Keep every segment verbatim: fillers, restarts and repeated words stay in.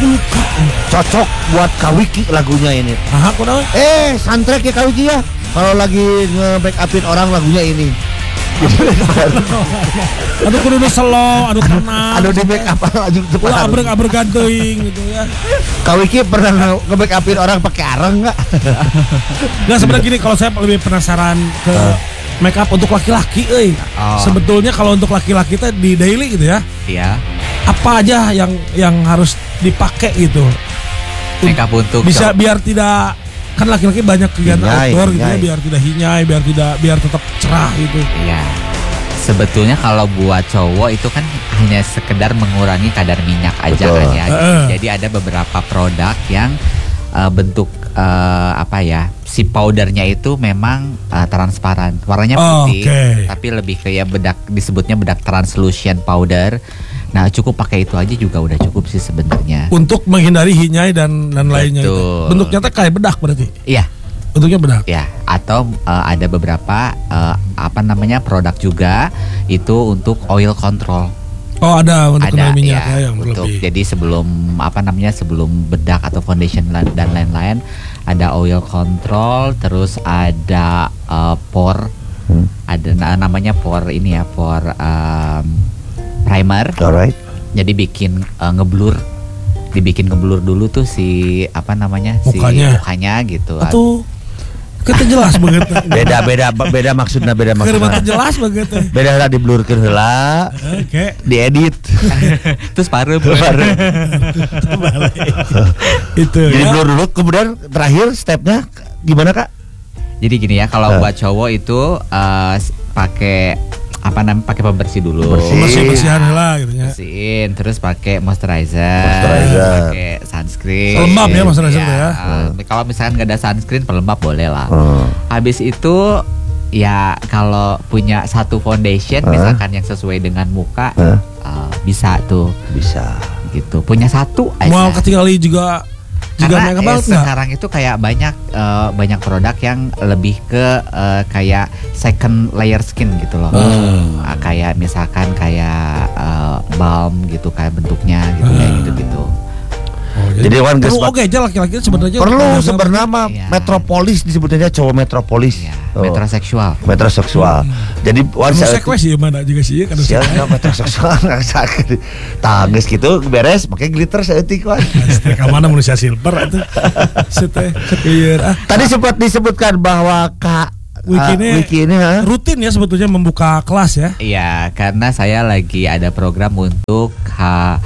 luka. Cocok buat Kawiki lagunya ini. Ah, kunaon? Eh, soundtrack ya Kawiki ya. Kalau lagi nge-back upin orang lagunya ini. Aduh kudu nu slow, aduh tenang. Aduh di back up laju cepat. Ulah abrek-abrek ganteng gitu ya. Kawiki pernah nge-back upin orang pakai areng enggak? Enggak, sebenarnya gini, kalau saya lebih penasaran ke uh. make up untuk laki-laki euy. Oh. Sebetulnya kalau untuk laki-laki kita di daily gitu ya. Iya. Apa aja yang yang harus dipakai gitu. Make up untuk bisa cowok. Biar tidak, kan laki-laki banyak kegiatan outdoor gitu ya, biar tidak hinyai, biar tidak biar tetap cerah gitu. Iya. Sebetulnya kalau buat cowok itu kan hanya sekedar mengurangi kadar minyak aja. Betul. Kan ya. Uh. Jadi ada beberapa produk yang uh, bentuk uh, apa ya, si powdernya itu memang uh, transparan, warnanya putih, oh, okay. Tapi lebih kayak bedak, disebutnya bedak translucent powder. Nah cukup pakai itu aja juga udah cukup sih sebenarnya. Untuk menghindari hinyai dan dan lainnya itu. Bentuknya tuh kayak bedak berarti? Iya. Bentuknya bedak? Ya, atau uh, ada beberapa uh, apa namanya produk juga itu untuk oil control. Oh ada untuk ada, minyak ya, ya, yang untuk, berlebih. jadi sebelum apa namanya sebelum bedak atau foundation dan lain-lain ada oil control, terus ada uh, pore, hmm. ada namanya pore ini ya, pore um, primer. Alright. Jadi bikin uh, ngeblur, dibikin ngeblur dulu tuh si apa namanya mukanya. si mukanya gitu. Atau kita jelas banget. Beda beda beda maksudnya beda maksudnya. Jelas banget. Beda lah diblurkeun heula. Oke. Okay. Diedit. Terus paruh. Paruh. Itu. Jadi ya. blur dulu, kemudian terakhir stepnya gimana Kak? Jadi gini ya, kalau uh. buat cowok itu uh, pakai apa namanya pakai pembersih dulu. Bersih bersihan lah gitu ya. Bersihin, terus pakai moisturizer, moisturizer. pakai sunscreen. Pelembab ya moisturizer ya. ya. Hmm. Kalau misalkan nggak ada sunscreen, pelembab boleh lah. Hmm. Habis itu ya kalau punya satu foundation, hmm. misalkan yang sesuai dengan muka, hmm. uh, bisa tuh. Bisa. Gitu. Punya satu aja. Mau ketinggali juga. Karena eh, sekarang itu kayak banyak uh, banyak produk yang lebih ke uh, kayak second layer skin gitu loh. Hmm. Uh, kayak misalkan kayak uh, balm gitu kayak bentuknya gitu hmm. kayak gitu-gitu. Oh, jadi, jadi kan perlu oke aja laki-laki sebenarnya perlu sebenarnya mah ya. Metropolis disebutnya cowok metropolis ya, oh. metroseksual metroseksual hmm. Jadi wan seksual sih mana juga sih kan ya metroseksual sakit tangis gitu beres pakai glitter seeutik wan ka mana manusia silver atuh seteh sekeuyeun ah tadi sempat disebutkan bahwa Kak Wiki ini, uh, Wiki ini ha? rutin ya sebetulnya membuka kelas ya. Iya, karena saya lagi ada program untuk ha,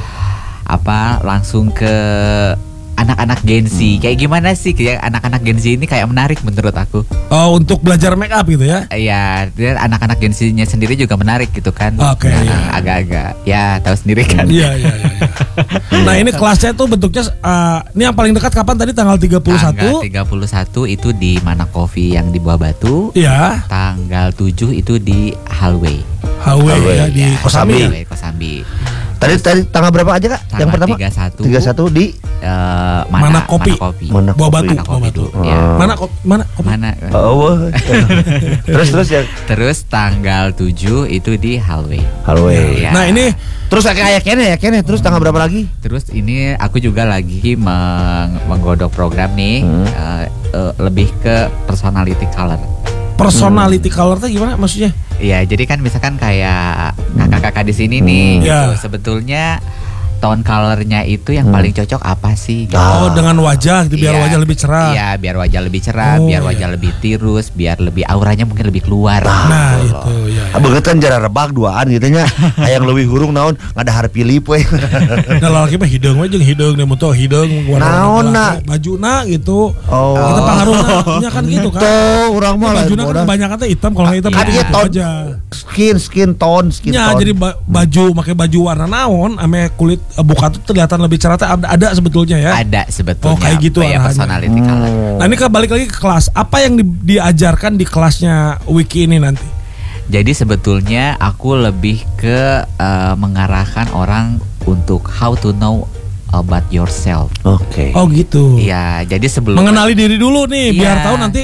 apa langsung ke anak-anak Gen Z. Hmm. Kayak gimana sih kayak anak-anak Gen Z ini kayak menarik menurut aku. Oh, untuk belajar make up gitu ya? Iya, anak-anak Gen Z-nya sendiri juga menarik gitu kan. Oke. Okay, nah, iya. Agak-agak ya tahu sendiri kan. Iya, iya, iya. Nah, ini kelasnya tuh bentuknya uh, ini yang paling dekat kapan tadi tanggal tiga puluh satu? Tanggal tiga puluh satu itu di Mana Coffee yang di Buah Batu. Iya. Tanggal tujuh itu di Hallway. Hallway, Hallway ya, di ya, Kosambi. Hallway, Kosambi. Tadi tadi tanggal berapa aja Kak? Tanggal yang pertama tiga puluh satu tiga puluh satu di uh, mana, mana kopi. Mana kopi. Mana Buah Batu, Mana kopi dulu. Oh. Ya. Mana kopi? Mana kopi? Mana? Oh. terus terus ya. Terus tanggal tujuh itu di Hallway. Hallway. Ya. Nah, ini terus kayak kene ya kene terus tanggal berapa lagi? Terus ini aku juga lagi meng- menggodok program nih hmm. uh, uh, lebih ke personality color. Personality hmm. color itu gimana maksudnya? Iya, jadi kan misalkan kayak kakak-kakak di sini nih, hmm. gitu. Yeah. Sebetulnya tone colornya itu yang hmm. paling cocok apa sih? Gitu. Oh, dengan wajah, gitu, biar iya, wajah lebih cerah. Iya, biar wajah lebih cerah, oh, biar wajah iya. lebih tirus, biar lebih auranya mungkin lebih keluar. Nah, gitu itu ya. Ya. Begitu kan jarak rebak duaan gitu nya. Hayang leuwih hurung naon ngada harpilip we. Nah, lalaki mah hidung we jeung hidung da mutu hidung warna bajuna gitu. Oh. Kita pengaruhna nya kan gitu kan. Tuh, urang mah bajuna kan kebanyakan teh hitam kalau hitam iya, aja. Skin skin tone, skin ya, tone. jadi baju pakai baju warna naon ame kulit uh, buka tuh kelihatan lebih cerah ada, ada sebetulnya ya. Ada sebetulnya. Oh, kayak gitu ya personality hmm. color. Nah, ini kan balik lagi ke kelas. Apa yang di, diajarkan di kelasnya Wiki ini nanti? Jadi sebetulnya aku lebih ke uh, mengarahkan orang untuk how to know about yourself. Oke. Okay. Oh gitu. Iya, jadi sebelum mengenali diri dulu nih, iya. biar tahu nanti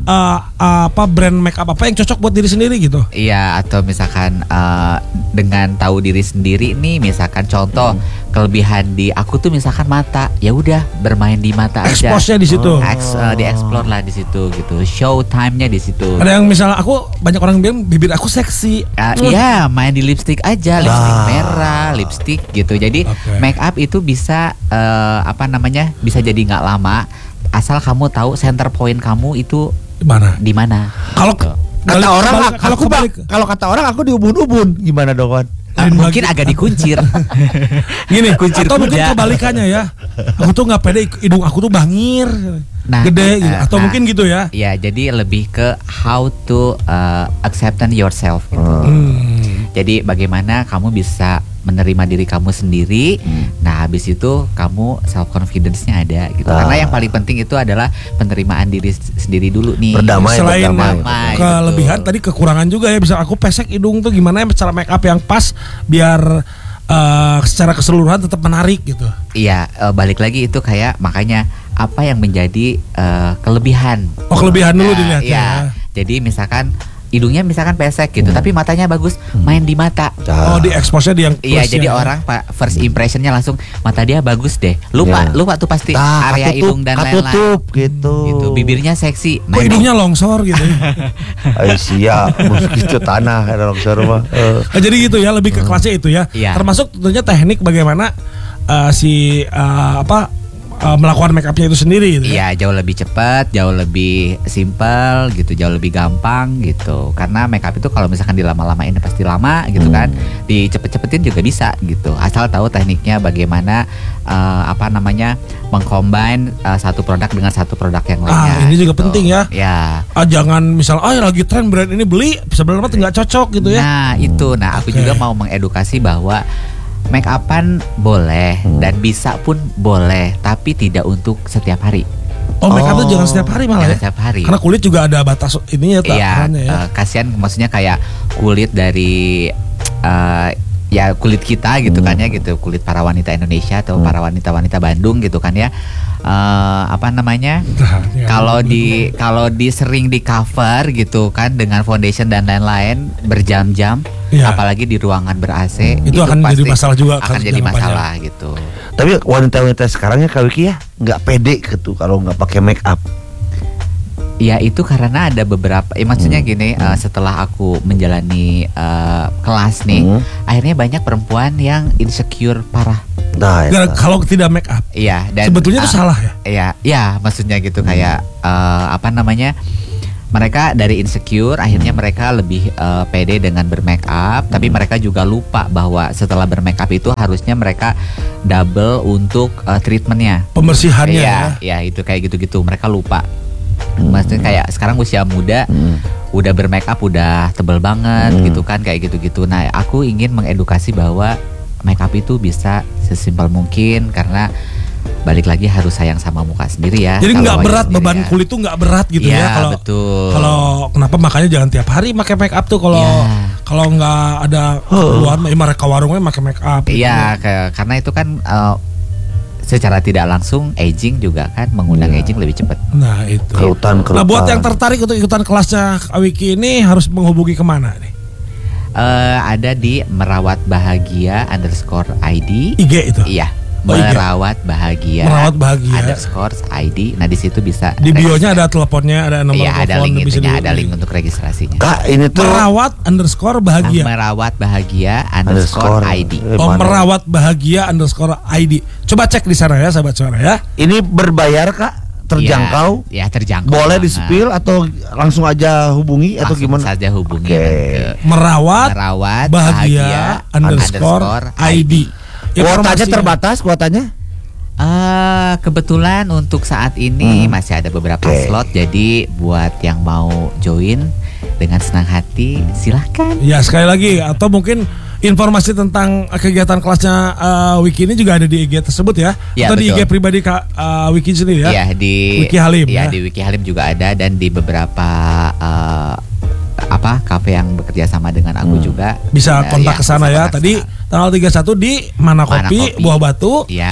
uh, uh, apa brand make up apa yang cocok buat diri sendiri gitu. Iya, atau misalkan uh, dengan tahu diri sendiri nih, misalkan contoh hmm. kelebihan di aku tuh misalkan mata, ya udah bermain di mata aja. Expose-nya di situ. Oh. Ex, uh, di-explore lah di situ gitu. Show time-nya di situ. Ada yang misalnya aku banyak orang bilang bibir aku seksi. Uh, hmm. Iya, main di lipstick aja, lipstick ah. merah, lipstick gitu. Jadi okay. make up itu bisa uh, apa namanya? Bisa jadi nggak lama asal kamu tahu center point kamu itu di mana? Di mana? Kalau gitu. kata balik, orang balik, kalau aku kalau kata orang aku diubun-ubun, gimana dong kan? Uh, mungkin agak dikuncir. Gini, kuncir atau kuda. mungkin kebalikannya ya. Aku tuh nggak pede, hidung aku tuh bangir, nah, gede, gitu. Atau nah, mungkin gitu ya? Ya, jadi lebih ke how to uh, accept yourself gitu. Hmm. Jadi bagaimana kamu bisa menerima diri kamu sendiri. Hmm. Nah, habis itu kamu self confidence-nya ada gitu. Ah. Karena yang paling penting itu adalah penerimaan diri sendiri dulu nih. Berdamai. Selain berdamai, kelebihan betul. Tadi kekurangan juga ya. Bisa aku pesek hidung tuh gimana ya cara make up yang pas biar uh, secara keseluruhan tetap menarik gitu. Iya, uh, balik lagi itu kayak makanya apa yang menjadi uh, kelebihan. Oh, kelebihan dulu nah, dilihat ya. ya. Jadi misalkan hidungnya misalkan pesek gitu, hmm. tapi matanya bagus, main di mata. Oh, di expose-nya di yang iya, jadi ya. Orang pak first impressionnya langsung mata dia bagus deh. Lupa, ya. lupa tuh pasti nah, area katutup, hidung dan lain-lain. gitu. Gitu, bibirnya seksi. Oh, hidungnya longsor gitu. Ay, siap, gitu tanah ada longsor mah. Uh. Nah, jadi gitu ya, lebih ke kelasnya itu ya. ya. Termasuk tentunya teknik bagaimana uh, si uh, apa Uh, melakukan make upnya itu sendiri gitu. Iya, jauh lebih cepat, jauh lebih simple gitu, jauh lebih gampang gitu. Karena make up itu kalau misalkan dilama-lamain pasti lama gitu hmm. kan. Dicepet-cepetin juga bisa gitu. Asal tahu tekniknya bagaimana uh, apa namanya mengcombine uh, satu produk dengan satu produk yang lainnya. Ah, ini juga gitu. penting ya. Ya. Ah, jangan misal ah lagi tren brand ini beli sebenarnya nggak cocok gitu ya. Nah, itu. Nah, aku okay. juga mau mengedukasi bahwa make upan boleh hmm. dan bisa pun boleh, tapi tidak untuk setiap hari. Oh, make up itu jangan setiap hari malah ya? Setiap hari. Karena kulit juga ada batas ininya iya, ya. Uh, kasihan maksudnya kayak kulit dari uh, ya kulit kita gitu hmm. kan ya gitu, kulit para wanita Indonesia atau hmm. para wanita-wanita Bandung gitu kan ya. Uh, apa namanya? Nah, ya, kalau di kalau di sering di cover gitu kan dengan foundation dan lain-lain berjam-jam, ya. Apalagi di ruangan ber-A C, hmm. itu, itu akan jadi masalah juga. Akan jadi masalah panjang. Gitu. Tapi wanita-wanita sekarangnya Kak Wiki ya nggak pede gitu kalau nggak pakai make up. Ya itu karena ada beberapa, ya maksudnya hmm. gini, uh, setelah aku menjalani uh, kelas nih, hmm. akhirnya banyak perempuan yang insecure parah. Nah, ya. Kalau tidak make up. Iya, dan sebetulnya itu uh, salah ya. Iya, ya maksudnya gitu hmm. kayak uh, apa namanya? Mereka dari insecure akhirnya mereka lebih uh, pede dengan bermake up, hmm. tapi mereka juga lupa bahwa setelah bermake up itu harusnya mereka double untuk uh, treatmentnya, pembersihannya. Iya, ya. ya itu kayak gitu-gitu. Mereka lupa. Maksudnya kayak sekarang usia muda hmm. udah bermake up udah tebel banget hmm. gitu kan kayak gitu-gitu. Nah, aku ingin mengedukasi bahwa make up itu bisa sesimpel mungkin karena balik lagi harus sayang sama muka sendiri ya. Jadi nggak berat sendiri, beban ya. Kulit tuh nggak berat gitu ya. Kalau kalau kenapa makanya jangan tiap hari pakai make up tuh kalau ya. Kalau nggak ada keluar huh. mereka warungnya pakai make up. Iya, gitu. Karena itu kan uh, secara tidak langsung aging juga kan mengundang ya. Aging lebih cepat. Nah itu. Kerutan, kerutan. Nah buat yang tertarik untuk ikutan kelasnya Kak Wiki ini harus menghubungi kemana nih? Uh, ada di merawat bahagia underscore I D. I G itu? Iya. Oh, merawat bahagia merawat bahagia underscore I D. Nah di situ bisa di bionya ada teleponnya, ada nomor iya, telepon, ada link bisa itunya, ada link untuk registrasinya. Kak ini tuh merawat underscore bahagia merawat bahagia underscore I D. Oh, merawat bahagia underscore I D. Coba cek di sana ya sahabat suara ya. Ini berbayar Kak? Terjangkau? Ya, ya terjangkau. Boleh di spill atau langsung aja hubungi langsung atau gimana? Saja hubungi. Okay. Merawat, merawat bahagia, bahagia underscore, underscore I D. Kuotanya terbatas kuotanya? Uh, kebetulan untuk saat ini hmm. masih ada beberapa okay. slot. Jadi buat yang mau join dengan senang hati silahkan. Ya sekali lagi atau mungkin informasi tentang kegiatan kelasnya uh, Wiki ini juga ada di I G tersebut ya, ya atau betul. di I G pribadi Kak uh, Wiki sendiri ya? Iya di Wiki Halim ya, ya. Di Wiki Halim juga ada dan di beberapa uh, apa kafe yang bekerja sama dengan aku hmm. juga bisa kontak ya, ke sana ya. Tadi tanggal tiga puluh satu di Mana Kopi, Mana Kopi Buah Batu. Ya.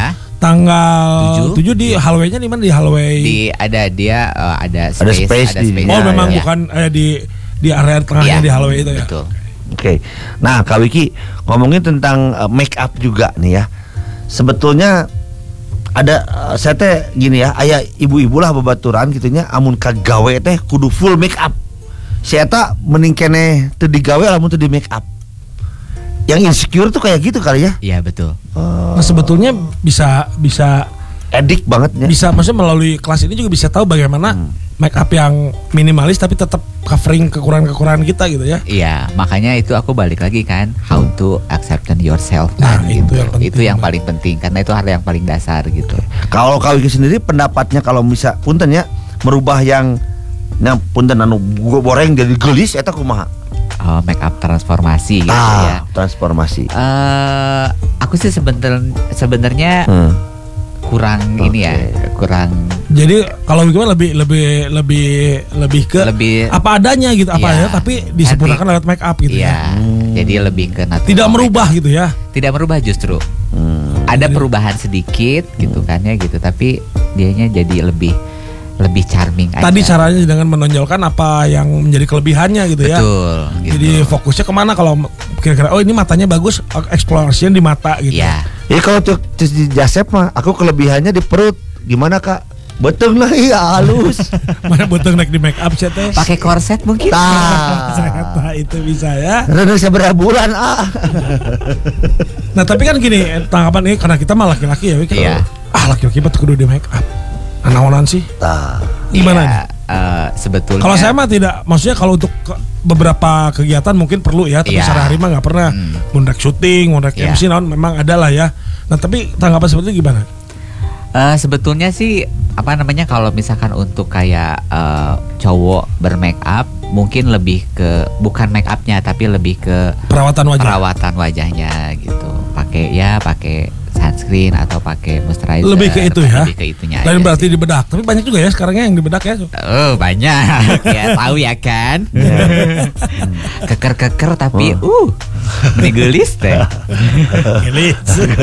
Tanggal tujuh di hallway-nya di mana di hallway? Di ada dia uh, ada space, Ada space ada di- space. Oh, Ya, memang ya. bukan eh, di di area tengahnya Iya, di hallway itu ya. betul. Oke. Nah, Kak Wiki ngomongin tentang uh, make up juga nih ya. Sebetulnya ada uh, saya teh gini ya, aya ibu-ibu lah babaturan gitunya amun kagawe teh kudu full make up. Saya tak mending keneh teu digawe lamun teu di make up. Yang insecure tuh kayak gitu kali ya. Iya betul. Uh, Nah, sebetulnya bisa bisa edik banget ya. bisa maksudnya melalui kelas ini juga bisa tahu bagaimana Hmm. make up yang minimalis tapi tetap covering kekurangan-kekurangan kita gitu ya. Iya, makanya itu aku balik lagi kan, how to accept yourself. Nah, kan, itu gitu. yang penting Itu yang banget. paling penting karena itu hal yang paling dasar gitu. Kalau Kak Wiki sendiri pendapatnya kalau bisa punten ya merubah yang nah punten anu goreng jadi gelis eta kumaha? Oh, make up transformasi gitu ya. Ah, transformasi. Eh, aku sih sebenarnya sebenarnya Hmm. kurang ini ya, kurang Jadi kalau gimana lebih lebih lebih lebih ke lebih apa adanya gitu, apa Iya. adanya tapi disempurnakan lewat make up gitu iya. ya. Jadi lebih ke natural. Tidak merubah gitu ya. Tidak merubah justru. Hmm. Ada perubahan sedikit gitu kan ya gitu, tapi dianya jadi lebih lebih charming aja. Tadi caranya dengan menonjolkan apa yang menjadi kelebihannya gitu ya. Betul gitu. Jadi fokusnya kemana kalau kira-kira oh ini matanya bagus, eksplorasinya di mata gitu. ya. Ya kalau tuh di Jasep mah aku kelebihannya di perut. Gimana Kak? Beteng lah iya halus. Mana butuh naik di make up sih teh. Pakai korset mungkin. Tah. Ternyata itu bisa ya. Rada seberapa bulan ah. Nah tapi kan gini tanggapan ini karena kita mah laki-laki ya, Wik. Iya. Ah laki-laki betul kudu di make up. Anaonan sih. Tah. Gimana Iya, nih? eh, sebetulnya Kalau saya mah tidak, maksudnya kalau untuk ke- beberapa kegiatan mungkin perlu ya, tapi Iya. sehari-hari mah nggak pernah. Hmm. Mundak syuting, mundak Iya. M C, naon memang ada lah ya. Nah tapi tanggapan seperti itu gimana? Eh, sebetulnya sih apa namanya kalau misalkan untuk kayak eh, cowok bermake up mungkin lebih ke bukan make upnya tapi lebih ke Perawatan wajah. perawatan wajahnya gitu. Pakai ya pakai sunscreen atau pakai moisturizer. Lebih ke itu ya. Lebih ke itunya. Lain aja berarti sih. di bedak. Tapi banyak juga ya sekarangnya yang di bedak ya. Oh banyak ya tahu ya kan. Keker-keker tapi uh menigelis teh. Gilis.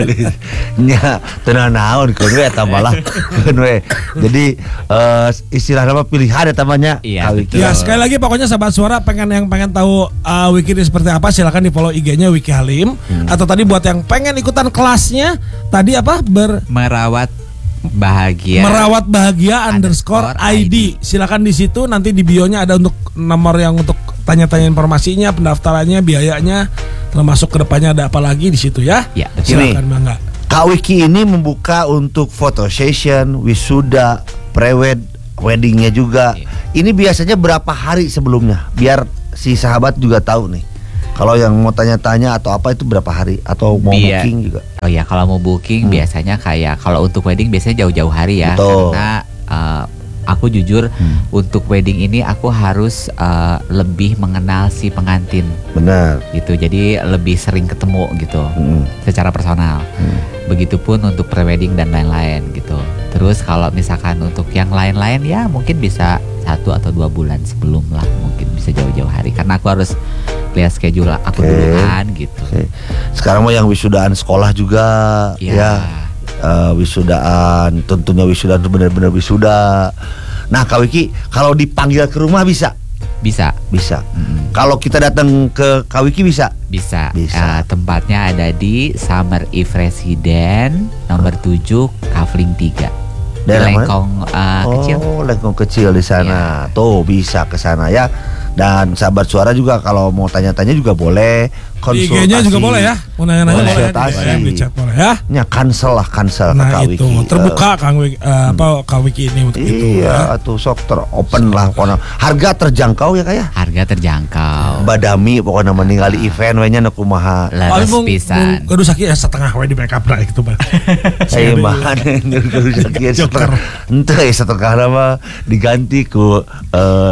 Nya tenan naon keun we eta malah keun we. Jadi eh, istilah nama pilihan eta mah nya. Iya, Kak Wiki. Ya sekali lagi pokoknya sahabat suara pengen yang pengen tahu uh, Wiki ini seperti apa silakan di follow I G-nya Wiki Halim. Atau tadi buat yang pengen ikutan kelasnya tadi apa ber Merawat bahagia. merawat bahagia underscore Underscore I D. Silakan di situ nanti di bio-nya ada untuk nomor yang untuk tanya-tanya informasinya, pendaftarannya, biayanya, termasuk kedepannya ada apa lagi di situ ya. Ya, betul. Silakan Bangga. Kak Wiki ini membuka untuk photo session, wisuda, prewed, weddingnya juga. Iya. Ini biasanya berapa hari sebelumnya? Biar si sahabat juga tahu nih. Kalau yang mau tanya-tanya atau apa itu berapa hari? Atau mau Biar- booking juga? Oh ya kalau mau booking Hmm. biasanya kayak kalau untuk wedding biasanya jauh-jauh hari ya. Betul. Karena eh, aku jujur Hmm. untuk wedding ini aku harus eh, lebih mengenal si pengantin Benar. gitu. Jadi lebih sering ketemu gitu Hmm. secara personal. Hmm. Begitupun untuk prewedding dan lain-lain gitu. Terus kalau misalkan untuk yang lain-lain ya mungkin bisa satu atau dua bulan sebelum lah, mungkin bisa jauh-jauh hari karena aku harus lihat schedule aku Oke. duluan gitu. Oke. Sekarang mau yang wisudaan sekolah juga Ya. ya. Eh, wisudaan, tentunya wisudaan itu benar-benar wisuda. Nah, Kak Wiki, kalau dipanggil ke rumah bisa? Bisa. Bisa. Mm, Kalau kita datang ke Kak Wiki bisa? bisa. Bisa. Eh, tempatnya ada di Summer Eve Resident nomor tujuh Kavling tiga. Di Daerah mana? Lengkong eh, kecil. Oh, lengkong kecil di sana. Tuh bisa ke sana ya. Dan sahabat suara juga kalau mau tanya-tanya juga boleh. Di I G-nya juga boleh ya. Mau nanya-nanya boleh. Konsultasi. Boleh, di chat boleh ya. Ya cancel lah, cancel ke Nah Kak itu Wiki. terbuka Kang Wiki, eh, apa Kak Wiki ini untuk itu. ya. Iya, tuh sok ter open lah pokoknya. Harga terjangkau ya kayak. Harga terjangkau. Badami pokoknya meninggali event we nya nu kumaha. Leres Paling pisan. Kudu sakit ya setengah we di make up lah itu Pak. Saya bahan kudu sakit setengah. Ente ya setengah nama diganti ku eh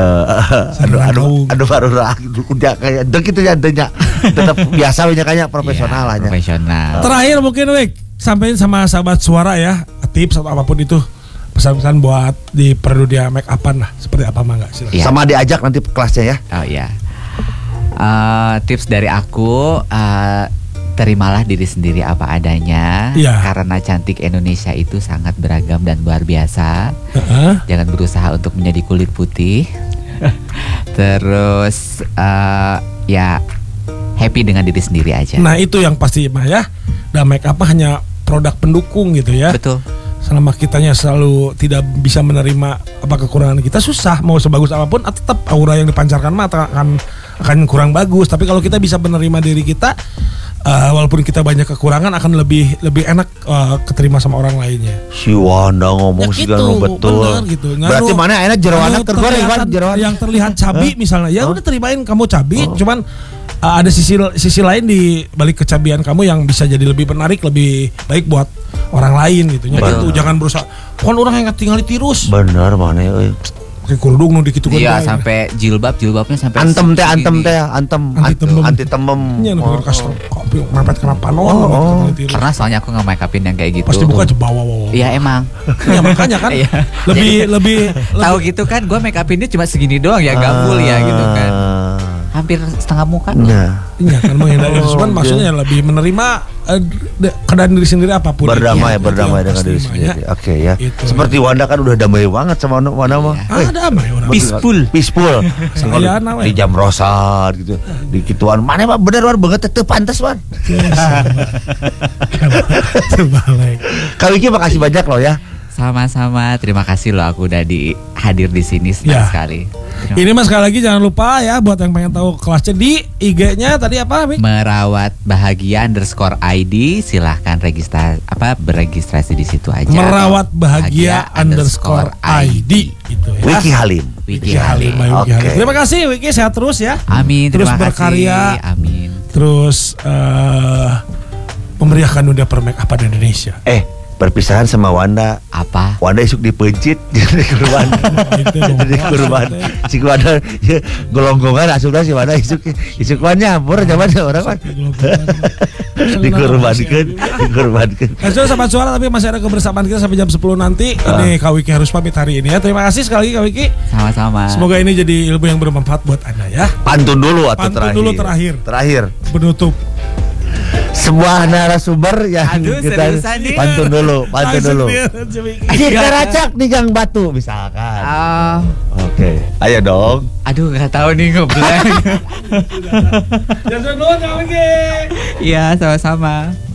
eh aduh aduh aduh baru udah kayak dek itu ya denya tetap biasa we nya kayak profesional Iya, lah nya. profesional. Terakhir mungkin Wik sampaikan sama sahabat suara ya tips atau apapun itu pesan-pesan buat di perlu dia make upan lah seperti apa mah nggak silakan. Iya. Sama diajak nanti kelasnya ya. Oh iya. Eh, tips dari aku eh, terimalah diri sendiri apa adanya. Iya. Karena cantik Indonesia itu sangat beragam dan luar biasa. Heeh. Jangan berusaha untuk menjadi kulit putih. Terus eh, ya happy dengan diri sendiri aja. Nah itu yang pasti mah ya. Dan make up mah hanya produk pendukung gitu ya. Betul. Selama kitanya selalu tidak bisa menerima apa kekurangan kita, susah mau sebagus apapun tetap aura yang dipancarkan mah akan akan kurang bagus. Tapi kalau kita bisa menerima diri kita, uh, walaupun kita banyak kekurangan, akan lebih lebih enak uh, keterima sama orang lainnya. Si Wanda ngomong Ya sih gitu, kan betul. bener gitu. Berarti Nganu- mana enak jeroan nganu tergoreng kan terlihat- jeroan. yang terlihat cabi misalnya, ya Hah? udah terimain kamu cabi, Oh. cuman uh, ada sisi sisi lain di balik kecabian kamu yang bisa jadi lebih menarik, lebih baik buat orang lain gitu. Ya Betul. gitu, jangan berusaha. Kan orang yang tinggal tirus. Bener mana euy. Pakai kerudung nu dikitukeun Iya, bae. sampai jilbab, jilbabnya sampai Antem teh segini. antem teh antem Anti tembem. anti tembem. Nya nu Oh. kasih kopi mepet kana panon Oh, banget oh. tinggal tirus. Pernah soalnya aku nge make upin yang kayak gitu. Pasti buka aja bawa-bawa. Iya emang. Ya makanya kan Iya. lebih lebih Tahu gitu kan, gue make upinnya cuma segini doang ya, gak full ya gitu kan. Hampir setengah muka. Nah, Iya kan menghindari Oh, cuman maksudnya lebih menerima eh, de- keadaan diri sendiri apapun. berdamai Iya, berdamai itu dengan yang diri pasti mah, sendiri. ya. Oke ya. Itu. Seperti Wanda kan udah damai banget sama Wanda mah. Iya. Eh, Ah, damai orang. Peaceful. Peaceful. Saya nawe. Di jam rosat gitu. Di kituan mana mah bener Wan banget teu pantes Wan. Terbalik. Kak Wiki makasih banyak loh ya. Sama-sama, terima kasih loh aku udah di hadir di sini senang Ya. sekali. Terima- Ini mas sekali lagi jangan lupa ya buat yang pengen tahu kelasnya di I G-nya tadi apa, Mik? Merawat bahagia underscore I D, silahkan registrasi apa beregistrasi di situ aja. Merawat bahagia underscore I D gitu ya. Wiki Halim. Wiki Wiki Halim, Halim. Wiki Halim. Oke. Terima kasih Wiki, sehat terus ya. Amin, Terus terima berkarya. kasih. Amin. Terus eh memeriahkan dunia permakeupan Indonesia. Eh, perpisahan sama Wanda. Apa? Wanda isuk dipencit jadi kurban. Gitu dong. Jadi kurban. Si Wanda ya, golonggongan asupna si Wanda isuk isuk Wanda nyampur zaman orang kan. Dikurbankeun, dikurbankeun. Nah, sudah sahabat suara, tapi masih ada kebersamaan kita sampai jam sepuluh nanti. Ini Kak Wiki harus pamit hari ini ya. Terima kasih sekali lagi Kak Wiki. Sama-sama. Semoga ini jadi ilmu yang bermanfaat buat Anda ya. Pantun dulu atau Pantun terakhir? dulu terakhir. Terakhir. Penutup. Sebuah narasumber yang Aduh, kita seriusan nih. pantun dulu, pantun Langsung dulu. dia, Wiki. Kita racak nih Gang Batu misalkan. Ah, Oke, ayo dong. aduh nggak tahu nih ngeblank. Jangan dulu Kak Wiki. Iya, sama-sama.